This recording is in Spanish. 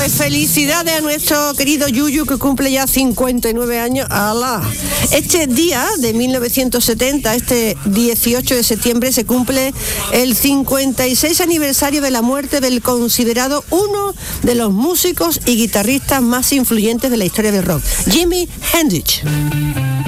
Pues felicidades a nuestro querido Yuyu, que cumple ya 59 años. ¡Hala! Este día de 1970, este 18 de septiembre, se cumple el 56 aniversario de la muerte del considerado uno de los músicos y guitarristas más influyentes de la historia del rock, Jimi Hendrix.